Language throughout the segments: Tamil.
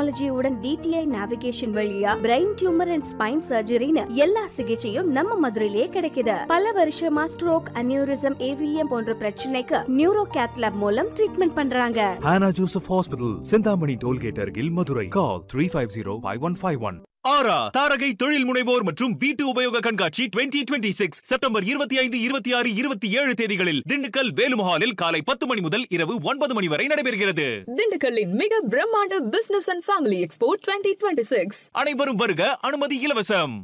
டெக்னாலஜியுடன் DTI நேவிகேஷன் வழியா பிரெயின் டியூமர் அண்ட் ஸ்பைன் சர்ஜரின்னு எல்லா சிகிச்சையும் நம்ம மதுரையிலேயே கிடைக்குது. பல வருஷமா ஸ்ட்ரோக், அனியூரிசம், AVM போன்ற பிரச்சனைக்கு நியூரோ கேத் லேப் மூலம் ட்ரீட்மெண்ட் பண்றாங்க. Hannah Joseph Hospital, Chintamani tollgate அருகில், மதுரை. Call 350-5151. ஆரா தாரகை தொழில் முனைவோர் மற்றும் வீட்டு உபயோக கண்காட்சி 2026 செப்டம்பர் 25, 26, 27 தேதிகளில் திண்டுக்கல் வேலுமஹாலில் காலை 10 மணி முதல் இரவு 9 மணி வரை நடைபெறுகிறது. திண்டுக்கல்லின் மிக பிரம்மாண்ட பிசினஸ் அண்ட் ஃபேமிலி எக்ஸ்போ 2026. அனைவரும் வருக, அனுமதி இலவசம்.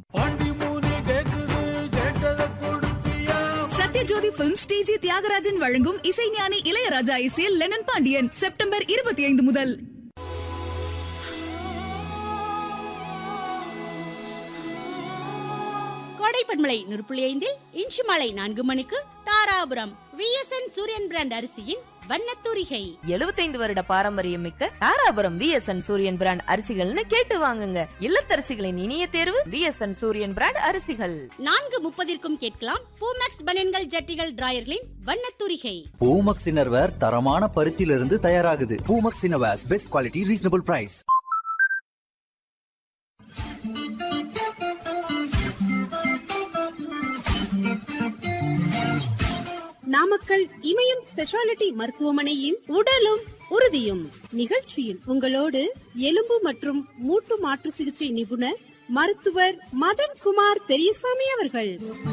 சத்யஜோதி பிலிம்ஸ் TG தியாகராஜன் வழங்கும் இசைஞானி இளையராஜா இசையில் லெனன் பாண்டியன் செப்டம்பர் 25 முதல். கோடைப்பண்மலை 100.5 இன்ச்சு மலை 4 மணிக்கு தாராபுரம் VSN சூரியன் பிராண்ட் அரிசியின் வண்ணத்தூரிகை. 75 வருட பாரம்பரியம் மிக்க தாராபுரம் VSN சூரியன் பிராண்ட் அரிசிகள்னு கேட்டு வாங்குங்க. இல்லத்தரசிகளின் இனிய தேர்வு VSN சூரியன் பிராண்ட் அரிசிகள். 4:30 கேட்கலாம் பூமேக்ஸ் பனியன்கள், ஜட்டிகள், டிராயர்களின் வண்ணத்தூரிகை. பூமக்ஸ் இன்னர்வேர் தரமான பருத்தியிலிருந்து தயாராகுது. Poomex innerwears best quality, reasonable price. Namakkal இமயம் ஸ்பெஷாலிட்டி மருத்துவமனையின் உடலும் உறுதியும் நிகழ்ச்சியில் உங்களோடு எலும்பு மற்றும் மூட்டு மாற்று சிகிச்சை நிபுணர் மருத்துவர் மதன்குமார் பெரியசாமி அவர்கள்.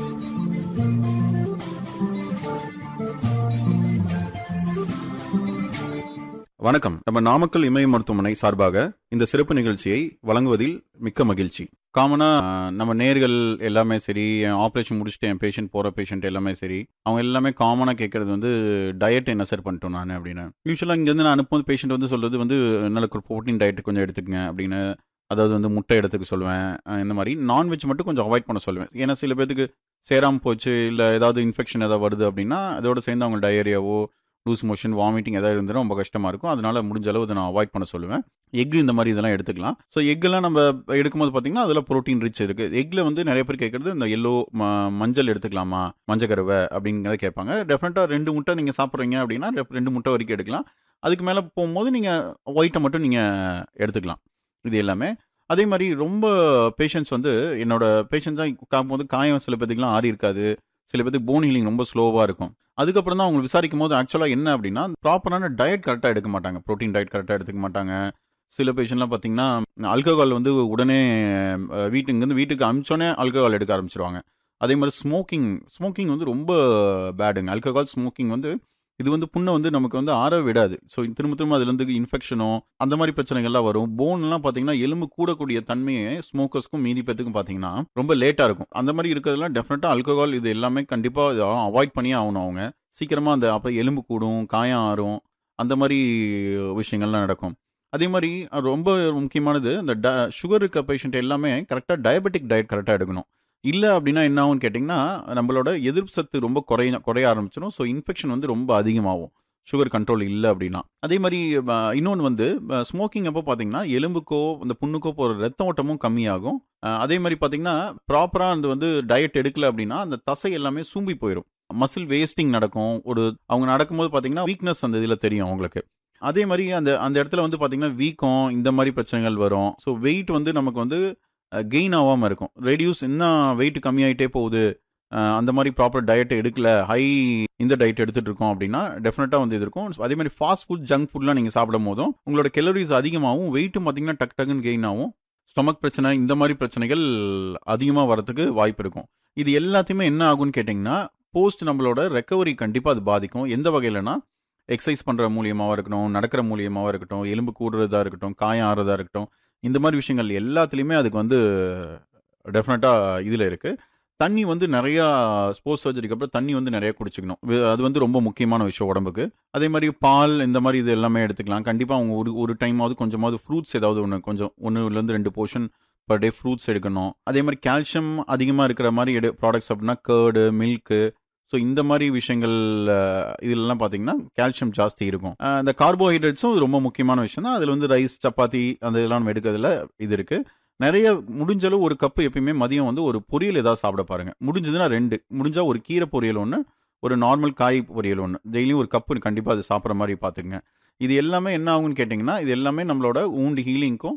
வணக்கம். நம்ம நாமக்கல் இமயம் மருத்துவமனை சார்பாக இந்த சிறப்பு நிகழ்ச்சியை வழங்குவதில் மிக்க மகிழ்ச்சி. காமனா நம்ம நேர்கள் எல்லாமே சரி, ஆப்ரேஷன் முடிச்சுட்டு என் பேஷண்ட் போகிற பேஷண்ட் எல்லாமே சரி, அவங்க எல்லாமே காமனாக கேட்கறது வந்து டயட் என்ன சார் பண்ணிட்டோம் நான் அப்படின்னு. யூஸ்வலாக இங்கேருந்து நான் அனுப்பும்போது பேஷண்ட் வந்து சொல்கிறது வந்து நல்ல ப்ரோட்டீன் டயட் கொஞ்சம் எடுத்துக்கங்க அப்படின்னு. அதாவது வந்து முட்டை எடுத்துக்க சொல்லுவேன். இந்த மாதிரி நான்வெஜ் மட்டும் கொஞ்சம் அவாய்ட் பண்ண சொல்லுவேன். ஏன்னா சில பேருக்கு சேராமல் போச்சு, இல்லை ஏதாவது இன்ஃபெக்ஷன் ஏதாவது வருது அப்படின்னா அதோட சேர்ந்து அவங்க டயரியாவோ, லூஸ் மோஷன், வாமிட்டிங் ஏதாவது இருந்தாலும் ரொம்ப கஷ்டமாக இருக்கும். அதனால முடிஞ்ச அளவு அதை நான் அவாய்ட் பண்ண சொல்லுவேன். எக் இந்த மாதிரி இதெல்லாம் எடுத்துக்கலாம். ஸோ எக்கெல்லாம் நம்ம எடுக்கும்போது பார்த்தீங்கன்னா அதில் ப்ரோட்டீன் ரிச் இருக்குது. எக்கில் வந்து நிறைய பேர் கேட்குறது இந்த எல்லோ மஞ்சள் எடுத்துக்கலாமா, மஞ்சக்கருவை அப்படிங்கிறத கேட்பாங்க. டெஃபினட்டாக 2 முட்டை நீங்கள் சாப்பிட்றீங்க அப்படின்னா 2 முட்டை வரைக்கும் எடுக்கலாம். அதுக்கு மேலே போகும்போது நீங்கள் ஒயிட்டை மட்டும் நீங்கள் எடுத்துக்கலாம். இது எல்லாமே அதே மாதிரி ரொம்ப பேஷண்ட்ஸ் வந்து என்னோட பேஷண்ட்ஸ் தான் காக்கும்போது காயம் சில பேத்துக்குலாம் ஆறி இருக்காது, சில பேருக்கு போன் ஹீலிங் ரொம்ப ஸ்லோவாக இருக்கும். அதுக்கப்புறம் தான் அவங்க விசாரிக்கும் போது ஆக்சுவலாக என்ன அப்படின்னா ப்ராப்பரான டயட் கரெக்டாக எடுக்க மாட்டாங்க, ப்ரோட்டீன் டயட் கரெக்டாக எடுத்துக்க மாட்டாங்க. சில பேஷண்ட்லாம் பார்த்தீங்கன்னா ஆல்கஹால் வந்து உடனே வீட்டுக்கு அனுப்பிச்சோன்னே ஆல்கஹால் எடுக்க ஆரம்பிச்சிருவாங்க. அதே மாதிரி ஸ்மோக்கிங் வந்து ரொம்ப பேடுங்க. ஆல்கஹால் ஸ்மோக்கிங் வந்து இது வந்து புண்ணை வந்து நமக்கு வந்து ஆற விடாது. ஸோ திரும்ப அதுலேருந்து இன்ஃபெக்ஷனோ அந்த மாதிரி பிரச்சனைகள்லாம் வரும். போன்லாம் பார்த்தீங்கன்னா எலும்பு கூடக்கூடிய தன்மையை ஸ்மோக்கர்ஸ்க்கும் மீதி பேத்துக்கும் பார்த்தீங்கன்னா ரொம்ப லேட்டாக இருக்கும். அந்த மாதிரி இருக்கிறதுலாம் டெஃபினட்டாக ஆல்கஹால் இது எல்லாமே கண்டிப்பாக அவாய்ட் பண்ணியே ஆகணும். அவங்க சீக்கிரமாக அந்த அப்போ எலும்பு கூடும், காயம் ஆறும், அந்த மாதிரி விஷயங்கள்லாம் நடக்கும். அதே மாதிரி ரொம்ப முக்கியமானது இந்த சுகர் இருக்க பேஷண்ட் எல்லாமே கரெக்டாக டயபெட்டிக் டயட் கரெக்டாக எடுக்கணும். இல்லை அப்படின்னா என்ன ஆகும்னு கேட்டிங்கன்னா நம்மளோட எதிர்ப்பு சத்து ரொம்ப குறைய ஆரம்பிச்சிடும். ஸோ இன்ஃபெக்ஷன் வந்து ரொம்ப அதிகமாகும் சுகர் கண்ட்ரோல் இல்லை அப்படின்னா. அதே மாதிரி இன்னொன்று வந்து ஸ்மோக்கிங் அப்போ பார்த்தீங்கன்னா எலும்புக்கோ இந்த புண்ணுக்கோ போகிற ரத்த ஓட்டமும் கம்மியாகும். அதே மாதிரி பார்த்தீங்கன்னா ப்ராப்பராக அந்த வந்து டயட் எடுக்கல அப்படின்னா அந்த தசை எல்லாமே சூம்பி போயிடும், மசில் வேஸ்டிங் நடக்கும். அவங்க நடக்கும்போது பார்த்தீங்கன்னா வீக்னஸ் அந்த இதில் தெரியும் அவங்களுக்கு. அதே மாதிரி அந்த இடத்துல வந்து பார்த்தீங்கன்னா வீக்கம் இந்த மாதிரி பிரச்சனைகள் வரும். ஸோ வெயிட் வந்து நமக்கு வந்து கெயின் ஆகாமல் இருக்கும். ரெடியூஸ் இன்னும் வெயிட் கம்மியாகிட்டே போகுது, அந்த மாதிரி ப்ராப்பர் டயட் எடுக்கல, இந்த டயட் எடுத்துகிட்டு இருக்கோம் அப்படின்னா டெஃபினட்டாக வந்து இது இருக்கும். அதே மாதிரி ஃபாஸ்ட் ஃபுட், ஜங்க் ஃபுட்லாம் நீங்கள் சாப்பிடும் போதும் உங்களோட கெலோரிஸ் அதிகமாகவும் வெயிட்டும் பார்த்தீங்கன்னா டக்குன்னு கெயின் ஆகும். ஸ்டொமக் பிரச்சனை இந்த மாதிரி பிரச்சனைகள் அதிகமாக வரதுக்கு வாய்ப்பு இருக்கும். இது எல்லாத்தையுமே என்ன ஆகும்னு கேட்டிங்கன்னா போஸ்ட் நம்மளோட ரெக்கவரி கண்டிப்பாக அது பாதிக்கும். எந்த வகையிலனா எக்ஸசைஸ் பண்ணுற மூலியமாகவும் இருக்கட்டும், நடக்கிற மூலியமாகவும் இருக்கட்டும், எலும்பு கூடுறதா இருக்கட்டும், காயம் ஆறுறதா இருக்கட்டும், இந்த மாதிரி விஷயங்கள் எல்லாத்துலேயுமே அதுக்கு வந்து டெஃபினட்டாக இதில் இருக்குது. தண்ணி வந்து நிறையா ஸ்போர்ட்ஸ் சர்ஜரிக்கு அப்புறம் தண்ணி வந்து நிறையா குடிச்சிக்கணும். அது வந்து ரொம்ப முக்கியமான விஷயம் உடம்புக்கு. அதே மாதிரி பால் இந்த மாதிரி இது எல்லாமே எடுத்துக்கலாம். கண்டிப்பாக அவங்க ஒரு டைமாவது கொஞ்சமாவது ஃப்ரூட்ஸ் ஏதாவது கொஞ்சம் 1-2 போர்ஷன் பர் டே ஃப்ரூட்ஸ் எடுக்கணும். அதே மாதிரி கால்சியம் அதிகமாக இருக்கிற மாதிரி ப்ராடக்ட்ஸ் அப்படின்னா கேர்டு, மில்க்கு, ஸோ இந்த மாதிரி விஷயங்கள் இதெல்லாம் பார்த்தீங்கன்னா கால்சியம் ஜாஸ்தி இருக்கும். இந்த கார்போஹைட்ரேட்ஸும் ரொம்ப முக்கியமான விஷயம் தான். அதில் வந்து ரைஸ், சப்பாத்தி அந்த இதெல்லாம் நம்ம எடுக்கிறதுல இது இருக்குது. நிறைய முடிஞ்சளவு ஒரு கப்பு எப்பயுமே மதியம் வந்து ஒரு பொரியல் ஏதாவது சாப்பிட பாருங்கள். முடிஞ்சதுன்னா 2, முடிஞ்சால் ஒரு கீரை பொரியல் ஒன்று, ஒரு நார்மல் காய் பொரியல் ஒன்று, டெய்லியும் ஒரு கப்பு கண்டிப்பாக அது சாப்பிட்ற மாதிரி பார்த்துக்குங்க. இது எல்லாமே என்ன ஆகும்னு கேட்டிங்கன்னா இது எல்லாமே நம்மளோட ஊண்டு ஹீலிங்க்கும்